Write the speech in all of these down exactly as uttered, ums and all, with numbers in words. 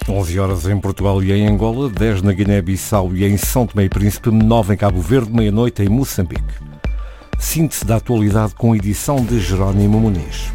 onze horas em Portugal e em Angola, dez na Guiné-Bissau e em São Tomé e Príncipe, nove em Cabo Verde, meia-noite em Moçambique. Síntese da atualidade com edição de Jerónimo Muniz.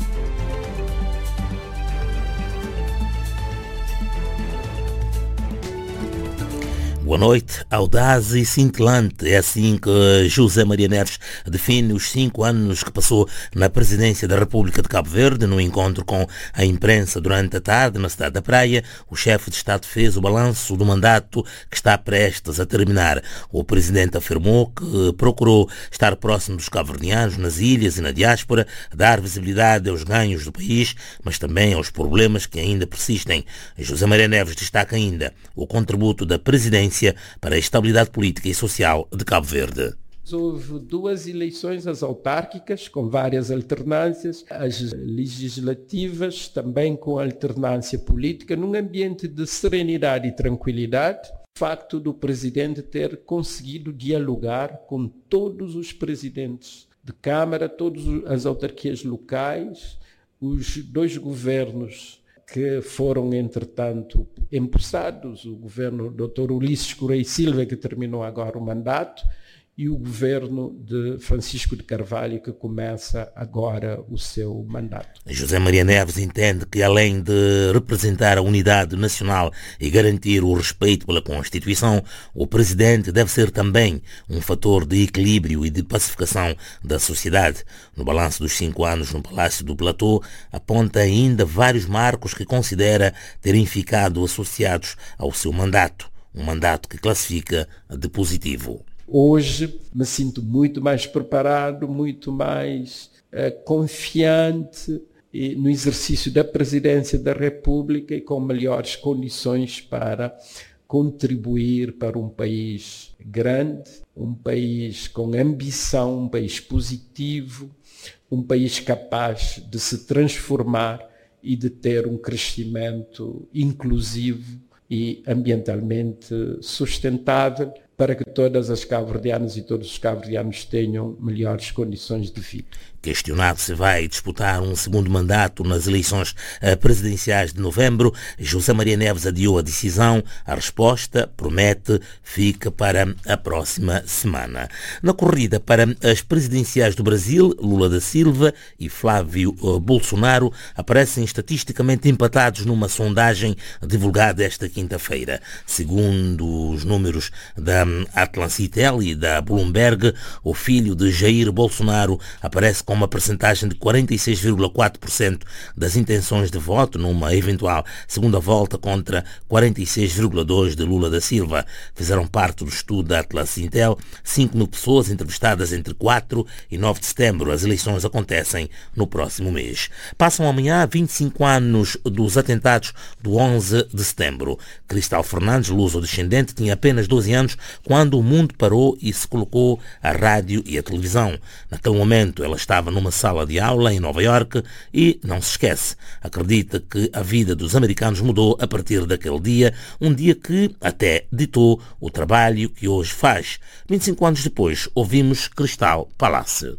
Boa noite, audaz e cintilante. É assim que José Maria Neves define os cinco anos que passou na presidência da República de Cabo Verde. No encontro com a imprensa durante a tarde na cidade da Praia, o chefe de Estado fez o balanço do mandato que está prestes a terminar. O presidente afirmou que procurou estar próximo dos cabo-verdianos nas ilhas e na diáspora, dar visibilidade aos ganhos do país, mas também aos problemas que ainda persistem. José Maria Neves destaca ainda o contributo da presidência para a estabilidade política e social de Cabo Verde. Houve duas eleições, as autárquicas, com várias alternâncias, as legislativas, também com alternância política, num ambiente de serenidade e tranquilidade. O facto do presidente ter conseguido dialogar com todos os presidentes de Câmara, todas as autarquias locais, os dois governos que foram, entretanto, empossados, o governo do doutor Ulisses Correia Silva, que terminou agora o mandato, e o governo de Francisco de Carvalho, que começa agora o seu mandato. José Maria Neves entende que, além de representar a unidade nacional e garantir o respeito pela Constituição, o presidente deve ser também um fator de equilíbrio e de pacificação da sociedade. No balanço dos cinco anos no Palácio do Platô, aponta ainda vários marcos que considera terem ficado associados ao seu mandato, um mandato que classifica de positivo. Hoje me sinto muito mais preparado, muito mais uh, confiante e, no exercício da presidência da República e com melhores condições para contribuir para um país grande, um país com ambição, um país positivo, um país capaz de se transformar e de ter um crescimento inclusivo e ambientalmente sustentável, para que todas as cabo-verdianas e todos os cabo-verdianos tenham melhores condições de vida. Questionado se vai disputar um segundo mandato nas eleições presidenciais de novembro, José Maria Neves adiou a decisão. A resposta, promete, fica para a próxima semana. Na corrida para as presidenciais do Brasil, Lula da Silva e Flávio Bolsonaro aparecem estatisticamente empatados numa sondagem divulgada esta quinta-feira. Segundo os números da Atlancitel e da Bloomberg, o filho de Jair Bolsonaro aparece com uma percentagem de quarenta e seis vírgula quatro por cento das intenções de voto numa eventual segunda volta contra quarenta e seis vírgula dois por cento de Lula da Silva. Fizeram parte do estudo da Atlas Intel cinco mil pessoas entrevistadas entre quatro e nove de setembro. As eleições acontecem no próximo mês. Passam amanhã vinte e cinco anos dos atentados do onze de setembro. Cristal Fernandes, luso-descendente, tinha apenas doze anos quando o mundo parou e se colocou a rádio e a televisão. Naquele momento ela estava numa sala de aula em Nova Iorque e não se esquece. Acredita que a vida dos americanos mudou a partir daquele dia, um dia que até ditou o trabalho que hoje faz. vinte e cinco anos depois, ouvimos Cristal Palace.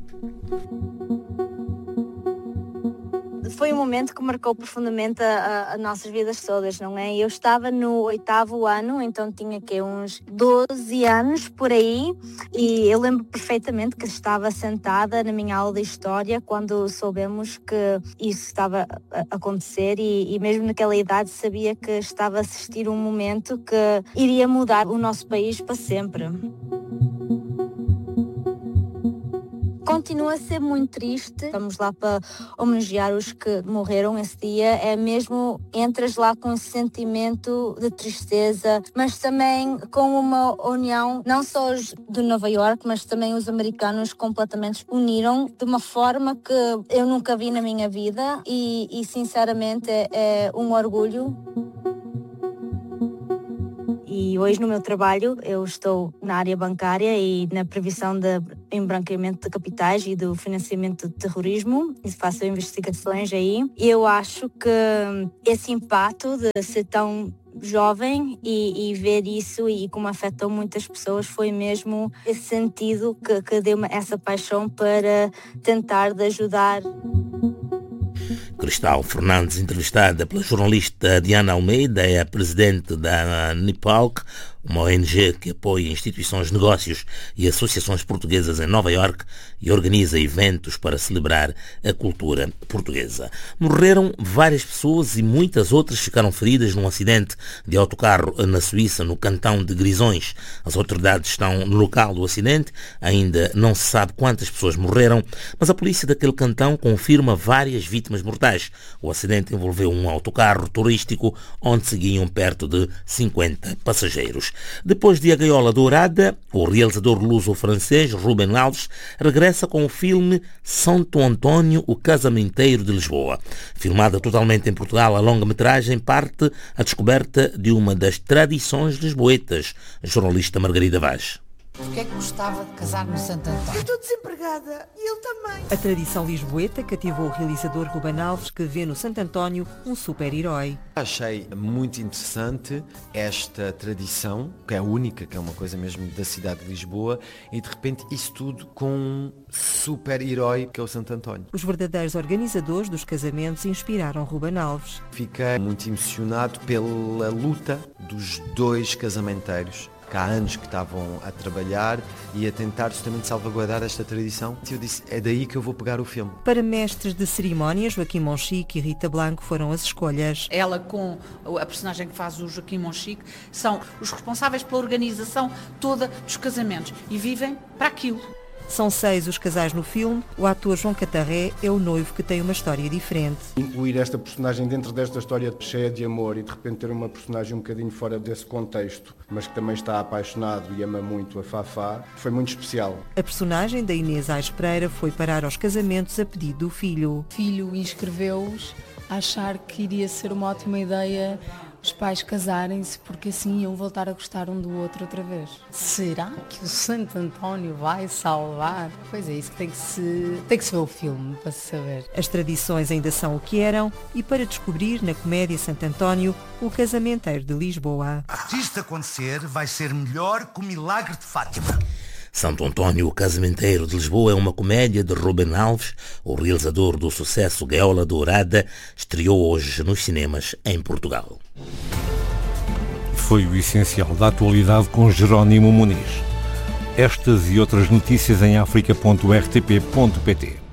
Foi um momento que marcou profundamente a, a nossas vidas todas, não é? Eu estava no oitavo ano, então tinha que uns doze anos por aí, e eu lembro perfeitamente que estava sentada na minha aula de História quando soubemos que isso estava a acontecer, e, e mesmo naquela idade sabia que estava a assistir um momento que iria mudar o nosso país para sempre. Continua a ser muito triste. Estamos lá para homenagear os que morreram esse dia. É mesmo, entras lá com esse sentimento de tristeza, mas também com uma união, não só os de Nova Iorque, mas também os americanos completamente uniram de uma forma que eu nunca vi na minha vida, e, e sinceramente é, é um orgulho. E hoje no meu trabalho eu estou na área bancária e na previsão de embranqueamento de capitais e do financiamento de terrorismo, e faço investigações aí. E eu acho que esse impacto de ser tão jovem e, e ver isso e como afetou muitas pessoas foi mesmo esse sentido que, que deu-me essa paixão para tentar de ajudar. Cristal Fernandes, entrevistada pela jornalista Diana Almeida, é a presidente da NIPALC, uma O N G que apoia instituições, negócios e associações portuguesas em Nova Iorque e organiza eventos para celebrar a cultura portuguesa. Morreram várias pessoas e muitas outras ficaram feridas num acidente de autocarro na Suíça, no cantão de Grisões. As autoridades estão no local do acidente, ainda não se sabe quantas pessoas morreram, mas a polícia daquele cantão confirma várias vítimas mortais. O acidente envolveu um autocarro turístico onde seguiam perto de cinquenta passageiros. Depois de A Gaiola Dourada, o realizador luso-francês Ruben Alves regressa com o filme Santo Antônio, o Casamenteiro de Lisboa. Filmada totalmente em Portugal, a longa-metragem parte a descoberta de uma das tradições lisboetas. A jornalista Margarida Vaz. Porquê é que gostava de casar no Santo Antônio? Eu estou desempregada e ele também. A tradição lisboeta cativou o realizador Ruben Alves, que vê no Santo Antônio um super-herói. Achei muito interessante esta tradição, que é única, que é uma coisa mesmo da cidade de Lisboa, e de repente isso tudo com um super-herói que é o Santo Antônio. Os verdadeiros organizadores dos casamentos inspiraram Ruben Alves. Fiquei muito emocionado pela luta dos dois casamenteiros, que há anos que estavam a trabalhar e a tentar justamente salvaguardar esta tradição. E eu disse, é daí que eu vou pegar o filme. Para mestres de cerimónias, Joaquim Monchique e Rita Blanco foram as escolhas. Ela com a personagem que faz o Joaquim Monchique são os responsáveis pela organização toda dos casamentos e vivem para aquilo. São seis os casais no filme. O ator João Catarré é o noivo que tem uma história diferente. Incluir esta personagem dentro desta história cheia de amor e de repente ter uma personagem um bocadinho fora desse contexto, mas que também está apaixonado e ama muito a Fafá, foi muito especial. A personagem da Inês Aires Pereira foi parar aos casamentos a pedido do filho. O filho inscreveu-os a achar que iria ser uma ótima ideia os pais casarem-se porque assim iam voltar a gostar um do outro outra vez. Será que o Santo Antônio vai salvar? Pois é, isso que tem que se, tem que se ver o filme para se saber. As tradições ainda são o que eram e para descobrir na comédia Santo Antônio o Casamenteiro de Lisboa. Se isto acontecer, vai ser melhor que o Milagre de Fátima. Santo Antônio, o Casamenteiro de Lisboa é uma comédia de Ruben Alves. O realizador do sucesso Gaiola Dourada estreou hoje nos cinemas em Portugal. Foi o essencial da atualidade com Jerónimo Muniz. Estas e outras notícias em africa ponto r t p ponto p t.